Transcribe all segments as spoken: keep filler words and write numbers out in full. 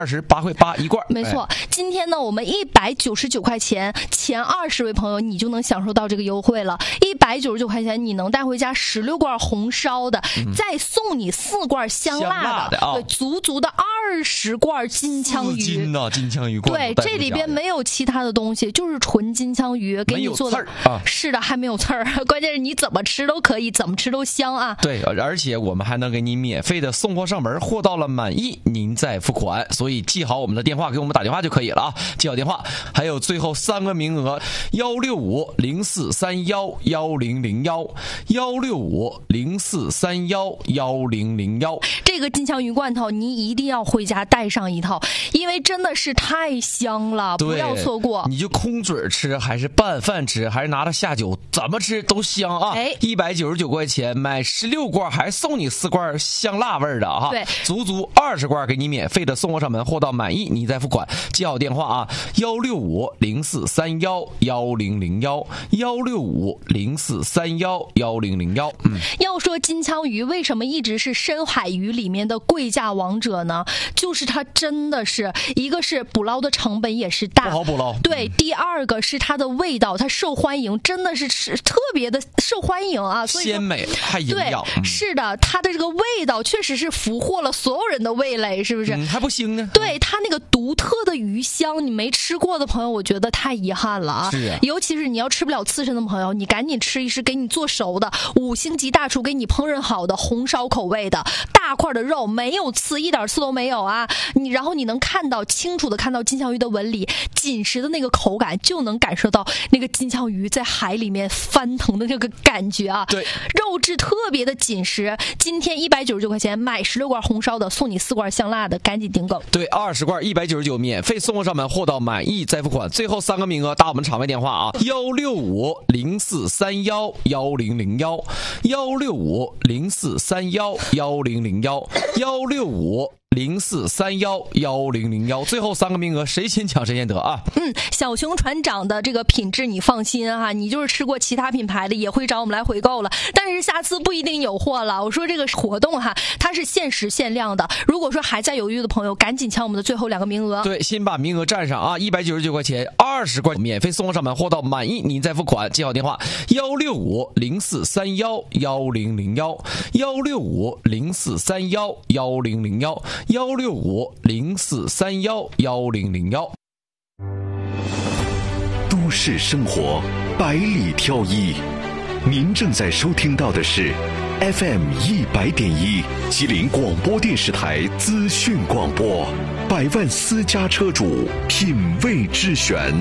二十八块八一罐， 没错。哎、今天呢，我们一百九十九块钱，前二十位朋友你就能享受到这个优惠了。一百九十九块钱，你能带回家十六罐红烧的，嗯、再送你四罐香辣的， 香辣的啊、 对，足足的二十罐金枪鱼。 金呐、啊，金枪鱼罐。 对，这里边没有其他的东西，就是纯金枪鱼，给你做的。 啊、 是的，还没有刺儿，关键是你怎么吃都可以，怎么吃都香啊。 对，而且我们还能给你免费的送货上门，货到了满意您再付款。所以记好我们的电话，给我们打电话就可以了啊！记好电话，还有最后三个名额：幺六五零四三幺幺零零幺，幺六五零四三幺幺零零幺。 这个金枪鱼罐头你一定要回家带上一套，因为真的是太香了，不要错过。 你就空嘴吃，还是拌饭吃，还是拿它下酒，怎么吃都香啊！ 哎， 一百九十九块钱买十六罐，还送你四罐香辣味的啊！ 对， 足足二十罐给你免费的送货上门，货到满意你再付款。记好电话啊，幺六五零四三幺幺零零幺，幺六五零四三幺幺零零幺。嗯， 要说金枪鱼为什么一直是深海鱼里面的贵价王者呢？就是它真的是一个是捕捞的成本也是大， 不好捕捞。 对，第二个是它的味道，它受欢迎，真的是是特别的受欢迎啊，所以鲜美还营养。 对，是的，它的这个味道确实是俘获了所有人的味蕾，是不是？ 嗯、还不腥呢。 对，它那个独特的鱼香，你没吃过的朋友，我觉得太遗憾了啊！ 是啊， 尤其是你要吃不了刺身的朋友，你赶紧吃一吃，给你做熟的五星级大厨给你烹饪好的红烧口味的大块的肉，没有刺，一点刺都没有啊！你然后你能看到清楚的看到金枪鱼的纹理，紧实的那个口感，就能感受到那个金枪鱼在海里面翻腾的这个感觉啊！ 对， 肉质特别的紧实。今天一百九十九块钱买十六罐红烧的，送你四罐香辣的，赶紧订购。 对，二十罐一百九十九，免费送货上门，货到满意再付款。最后三个名额，打我们场外电话啊，幺六五零四三幺幺零零幺，幺六五零四三幺幺零零幺，幺六五零四三幺幺零零幺，最后三个名额，谁先抢谁先得啊！ 嗯，小熊船长的这个品质你放心啊，你就是吃过其他品牌的也会找我们来回购了，但是下次不一定有货了。我说这个活动哈，它是限时限量的，如果说还在犹豫的朋友，赶紧抢我们的最后两个名额。 对，先把名额占上啊！一百九十九块钱，二十罐免费送货上门，货到满意您再付款。记好电话：幺六五零四三幺幺零零幺，幺六五零四三幺幺零零幺。幺六五零四三幺幺零零幺。 都市生活百里挑一，您正在收听到的是 F M 一百点一吉林广播电视台资讯广播，百万私家车主品味之选。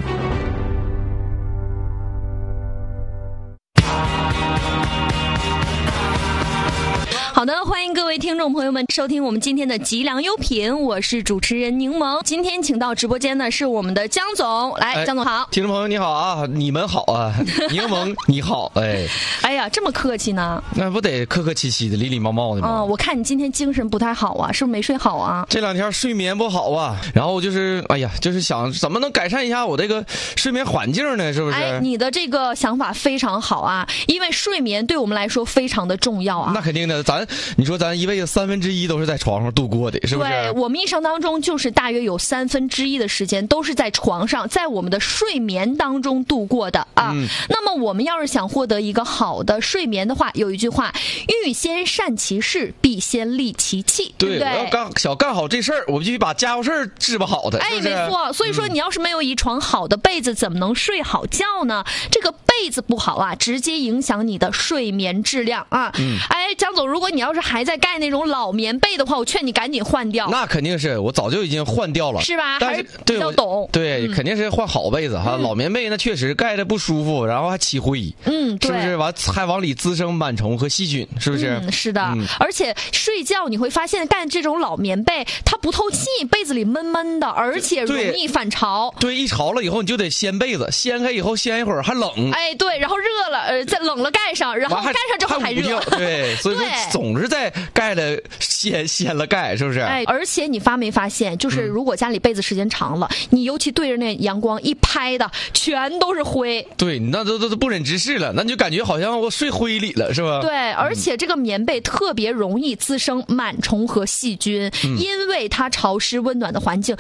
好的，欢迎各位听众朋友们收听我们今天的吉良优品，我是主持人柠檬。今天请到直播间的是我们的江总，来， 哎、 江总好。 听众朋友你好啊，你们好啊，柠檬你好，哎， 哎呀，这么客气呢？ 那不得客客气气的，礼礼貌貌的吗？ 啊、哦，我看你今天精神不太好啊，是不是没睡好啊？ 这两天睡眠不好啊，然后就是，哎呀，就是想怎么能改善一下我这个睡眠环境呢？是不是？ 哎，你的这个想法非常好啊，因为睡眠对我们来说非常的重要啊。 那肯定的，咱你说咱一辈子三分之一都是在床上度过的，是不是？ 对，我们一生当中就是大约有三分之一的时间都是在床上，在我们的睡眠当中度过的啊。嗯、那么我们要是想获得一个好的睡眠的话，有一句话：欲先善其事，必先利其器，对不对？ 我要干想干好这事儿，我必须把家务事儿治不好的。 哎， 是不是没错。所以说，你要是没有一床好的被子，怎么能睡好觉呢？这个被子不好啊，直接影响你的睡眠质量啊。嗯、哎，江总，如果你要是还在盖那种老棉被的话，我劝你赶紧换掉。 那肯定是，我早就已经换掉了， 是吧？ 但是比较懂。 对， 嗯、 肯定是换好被子哈。嗯、老棉被那确实盖着不舒服，然后还起灰， 嗯，对， 是不是？完还往里滋生螨虫和细菌，是不是？ 嗯，是的。 嗯、 而且睡觉你会发现，盖这种老棉被它不透气，被子里闷闷的，而且容易反潮。 对，一潮了以后你就得掀被子，掀开以后掀一会儿还冷， 哎， 哎，对，然后热了，呃，再冷了盖上，然后盖上之后还热， 对，所以说总是在盖了掀掀了盖，是不是？ 哎，而且你发没发现，就是如果家里被子时间长了，嗯、你尤其对着那阳光一拍的，全都是灰。 对，那都都都不忍直视了，那你就感觉好像我睡灰里了，是吧？ 对，而且这个棉被特别容易滋生螨虫和细菌，嗯、因为它潮湿温暖的环境